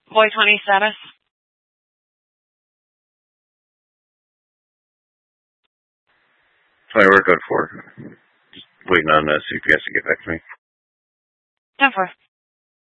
Void 20 status. Sorry, we're good for. Just waiting on CPS to get back to me. 10-4.